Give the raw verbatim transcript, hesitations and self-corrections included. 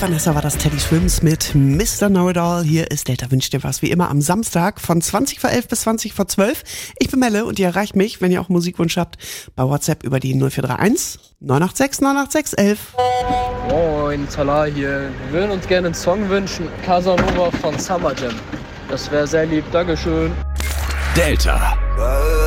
Vanessa war das, Teddy Swims mit Mister Know-It-All. Hier ist Delta wünscht dir was, wie immer am Samstag von zwanzig vor elf bis zwanzig vor zwölf. Ich bin Melle und ihr erreicht mich, wenn ihr auch Musikwunsch habt, bei WhatsApp über die null vier drei eins neun acht sechs neun acht sechs elf. Moin, Tala hier. Wir würden uns gerne einen Song wünschen, Casanova von Summer Jam. Das wäre sehr lieb, Dankeschön. Delta.